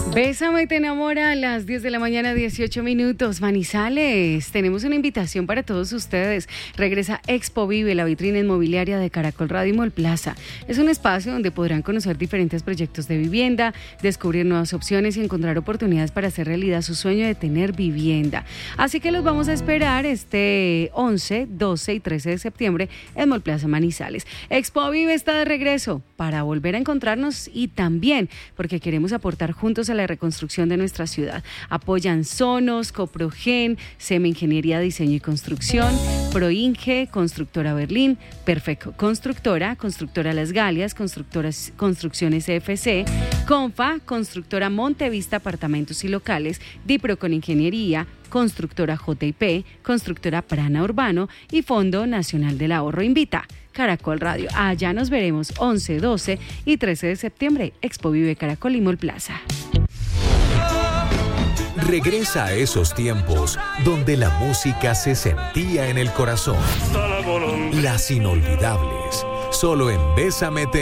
Bésame te enamora a las 10 de la mañana, 18 minutos. Manizales, tenemos una invitación para todos ustedes. Regresa Expo Vive, la vitrina inmobiliaria de Caracol Radio y Mall Plaza. Es un espacio donde podrán conocer diferentes proyectos de vivienda, descubrir nuevas opciones y encontrar oportunidades para hacer realidad su sueño de tener vivienda. Así que los vamos a esperar este 11, 12 y 13 de septiembre en Mall Plaza Manizales. Expo Vive está de regreso para volver a encontrarnos y también porque queremos aportar juntos a la reconstrucción de nuestra ciudad. Apoyan Sonos, Coprogen, SEMA Ingeniería, Diseño y Construcción, Proinge, Constructora Berlín, Perfecto Constructora, Constructora Las Galias, Construcciones CFC, Confa, Constructora Montevista Apartamentos y Locales, Dipro con Ingeniería, Constructora JP, Constructora Prana Urbano y Fondo Nacional del Ahorro invita. Caracol Radio. Allá nos veremos 11, 12 y 13 de septiembre. Expo Vive Caracol y Mall Plaza. Regresa a esos tiempos donde la música se sentía en el corazón. Las inolvidables. Solo en Bésame te